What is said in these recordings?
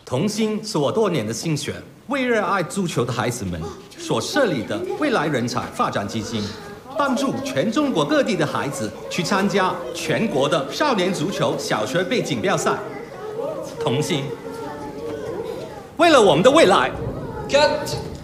童心是我多年的心血，为热爱足球的孩子们所设立的未来人才发展基金，帮助全中国各地的孩子去参加全国的少年足球小学杯锦标赛。童心，为了我们的未来。 Cut。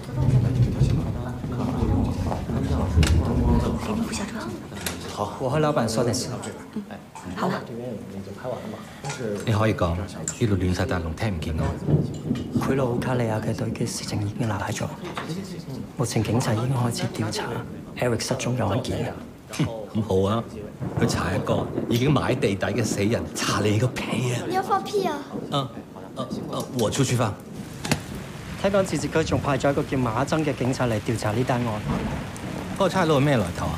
不下车。 好，我和老板说点事。 好了。 你可以講，呢度亂晒大龍，聽唔見我。 賄賂奧卡利亞嘅隊嘅事情已經立喺咗，目前警察已經開始調查 Eric 失蹤嘅案件。 咁好啊，去查一個已經埋地底嘅死人，查你個屁啊！ 你要放屁啊？ 我出去放。 睇講自治區仲派咗一個叫馬曾嘅警察嚟調查呢單案。 嗰個差佬係咩來頭啊？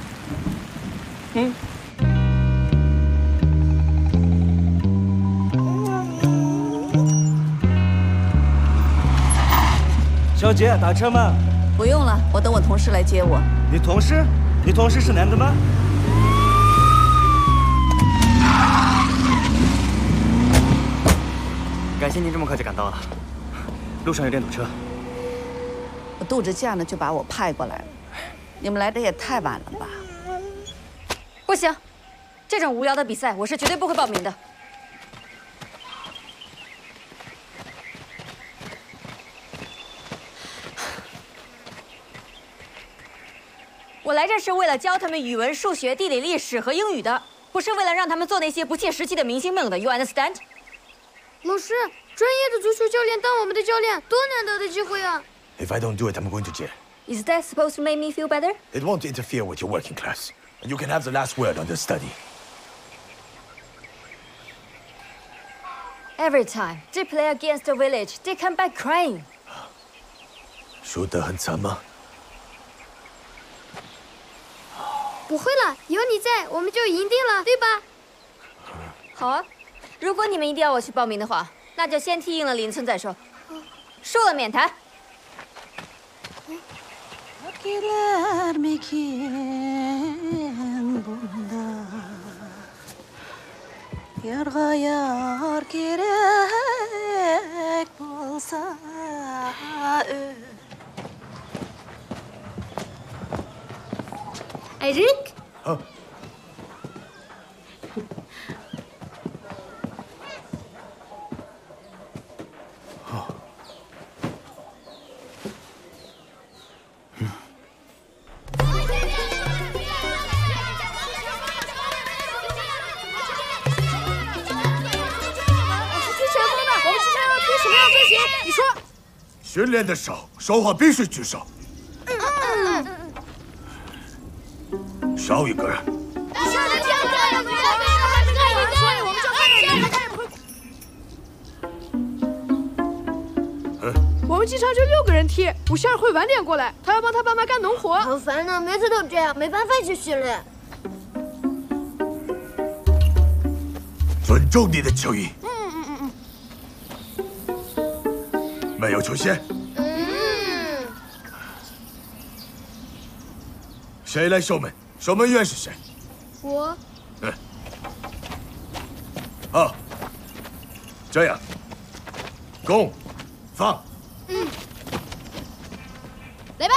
小姐，打车吗？ 不用了，我等我同事来接我。 你同事？你同事是男的吗？感谢您这么快就赶到了，路上有点堵车。 我度着假呢，就把我派过来了。你们来的也太晚了吧？ 不行，这种无聊的比赛我是绝对不会报名的。我来这是为了教他们语文、数学、地理、历史和英语的，不是为了让他们做那些不切实际的明星梦的。You understand？ 老师，专业的足球教练当我们的教练，多难得的机会啊 If I don't do it, I'm going to jail. Is that supposed to make me feel better? It won't interfere with your working class, and you can have the last word on the study. Every time they play against the village, they come back crying. 输得很惨吗？ 不会了，有你在，我们就赢定了，对吧？ 好啊，如果你们一定要我去报名的话，那就先踢赢了邻村再说。输了免谈。 Eric？ 啊。训练的少，说话必须举手。少一个人。 我们经常就6个人踢，武希尔会晚点过来，他要帮他爸妈干农活。 好烦呢，每次都这样，没办法去训练。 尊重你的球衣。没有球鞋。谁来守门？守门员是谁？ 我。 好，这样，攻，放。 来吧。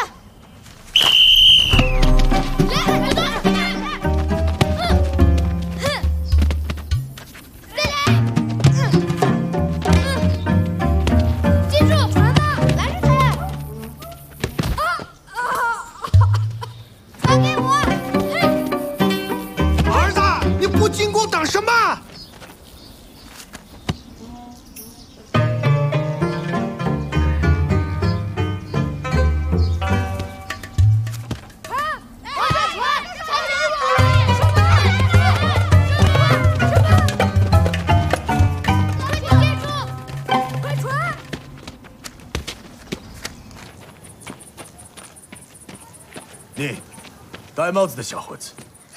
你，戴帽子的小伙子。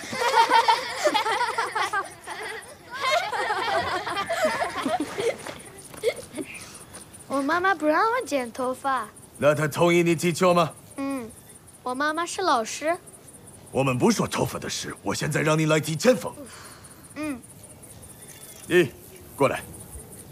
我妈妈不让我剪头发。 那她同意你踢球吗？ 我妈妈是老师。 我们不说头发的事，我现在让你来踢前锋。 嗯。 你，过来。